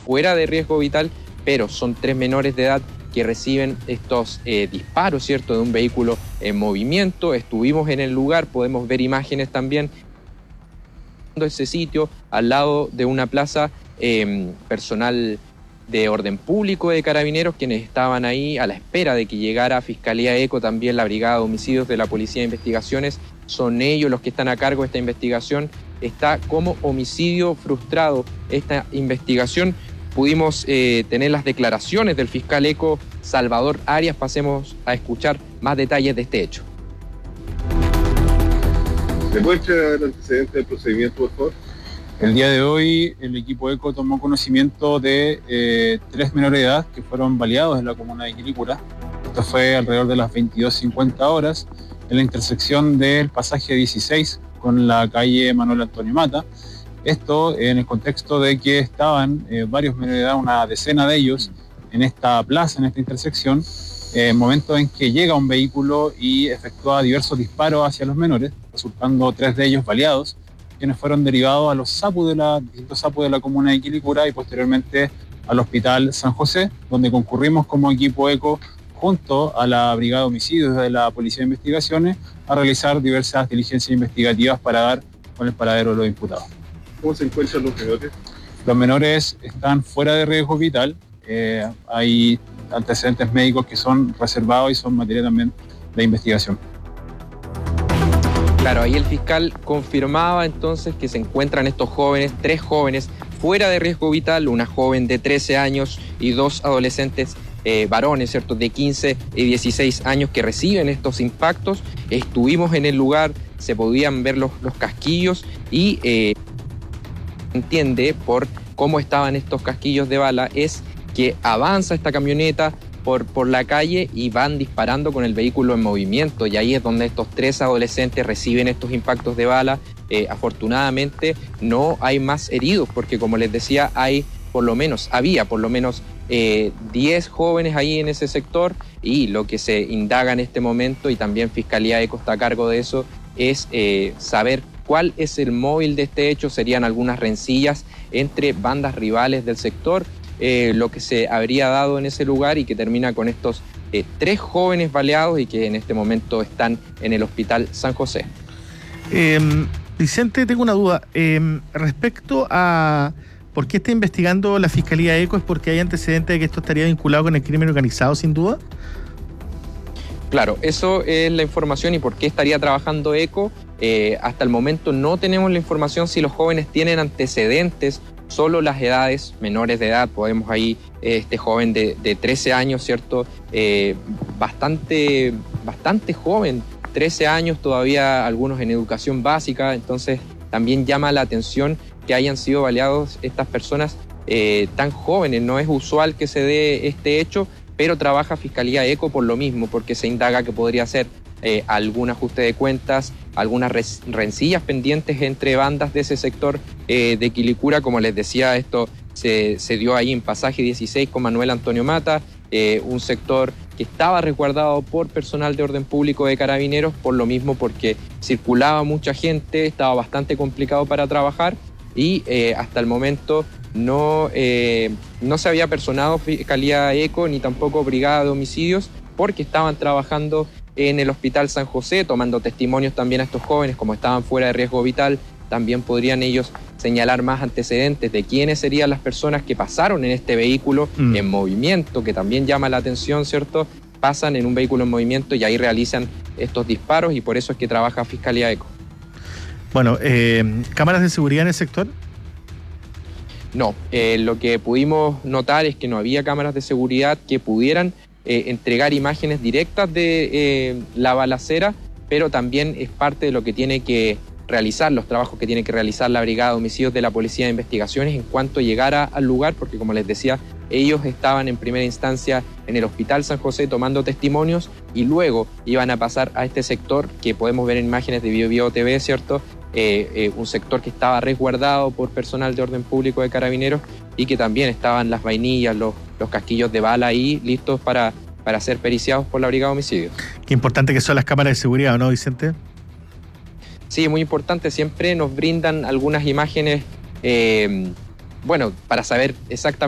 fuera de riesgo vital, pero son 3 menores de edad que reciben estos disparos, ¿cierto?, de un vehículo en movimiento. Estuvimos en el lugar, podemos ver imágenes también de ese sitio, al lado de una plaza, personal de orden público de Carabineros, quienes estaban ahí a la espera de que llegara Fiscalía ECO, también la Brigada de Homicidios de la Policía de Investigaciones. Son ellos los que están a cargo de esta investigación. Está como homicidio frustrado esta investigación. Pudimos tener las declaraciones del fiscal ECO, Salvador Arias. Pasemos a escuchar más detalles de este hecho. ¿Me puede echar el antecedente del procedimiento, por favor? El día de hoy el equipo ECO tomó conocimiento de 3 menores de edad que fueron baleados en la comuna de Quilicura. Esto fue alrededor de las 22:50 horas en la intersección del pasaje 16 con la calle Manuel Antonio Mata. Esto en el contexto de que estaban varios menores de edad, una decena de ellos, en esta plaza, en esta intersección, momento en que llega un vehículo y efectúa diversos disparos hacia los menores, resultando 3 de ellos baleados, quienes fueron derivados a los distintos SAPU de la comuna de Quilicura y posteriormente al Hospital San José, donde concurrimos como equipo ECO junto a la Brigada de Homicidios de la Policía de Investigaciones a realizar diversas diligencias investigativas para dar con el paradero de los imputados. ¿Cómo se encuentran los menores? Los menores están fuera de riesgo vital. Hay antecedentes médicos que son reservados y son materia también de investigación. Claro, ahí el fiscal confirmaba entonces que se encuentran estos jóvenes, 3 jóvenes fuera de riesgo vital, una joven de 13 años y 2 adolescentes varones, ¿cierto?, de 15 y 16 años que reciben estos impactos. Estuvimos en el lugar, se podían ver los casquillos y entiende por cómo estaban estos casquillos de bala es que avanza esta camioneta por la calle y van disparando con el vehículo en movimiento, y ahí es donde estos 3 adolescentes reciben estos impactos de bala. Afortunadamente no hay más heridos, porque como les decía, había por lo menos 10 jóvenes ahí en ese sector, y lo que se indaga en este momento, y también Fiscalía ECO está a cargo de eso, es saber cuál es el móvil de este hecho. Serían algunas rencillas entre bandas rivales del sector, lo que se habría dado en ese lugar, y que termina con estos 3 jóvenes baleados y que en este momento están en el Hospital San José. Vicente, tengo una duda. Respecto a por qué está investigando la Fiscalía ECO, ¿es porque hay antecedentes de que esto estaría vinculado con el crimen organizado, sin duda? Claro, eso es la información. ¿Y por qué estaría trabajando ECO? Hasta el momento no tenemos la información si los jóvenes tienen antecedentes, solo las edades menores de edad. Podemos ahí, este joven de 13 años, ¿cierto? Bastante joven, 13 años, todavía algunos en educación básica. Entonces también llama la atención que hayan sido baleados estas personas tan jóvenes. No es usual que se dé este hecho, pero trabaja Fiscalía ECO por lo mismo, porque se indaga que podría ser algún ajuste de cuentas, algunas rencillas pendientes entre bandas de ese sector de Quilicura. Como les decía, esto se dio ahí en pasaje 16 con Manuel Antonio Mata, un sector que estaba resguardado por personal de orden público de Carabineros, por lo mismo, porque circulaba mucha gente, estaba bastante complicado para trabajar, y hasta el momento no se había personado Fiscalía ECO ni tampoco Brigada de Homicidios, porque estaban trabajando en el Hospital San José, tomando testimonios también a estos jóvenes. Como estaban fuera de riesgo vital, también podrían ellos señalar más antecedentes de quiénes serían las personas que pasaron en este vehículo en movimiento, que también llama la atención, ¿cierto? Pasan en un vehículo en movimiento y ahí realizan estos disparos, y por eso es que trabaja Fiscalía ECO. Bueno, ¿cámaras de seguridad en el sector? No, lo que pudimos notar es que no había cámaras de seguridad que pudieran entregar imágenes directas de la balacera, pero también es parte de lo que tiene que realizar, los trabajos que tiene que realizar la Brigada de Homicidios de la Policía de Investigaciones en cuanto llegara al lugar, porque como les decía, ellos estaban en primera instancia en el Hospital San José tomando testimonios, y luego iban a pasar a este sector que podemos ver en imágenes de Bio TV, ¿cierto? Un sector que estaba resguardado por personal de orden público de Carabineros, y que también estaban las vainillas, los casquillos de bala ahí listos para ser periciados por la Brigada de Homicidios. Qué importante que son las cámaras de seguridad, ¿no, Vicente? Sí, muy importante. Siempre nos brindan algunas imágenes, para saber exactamente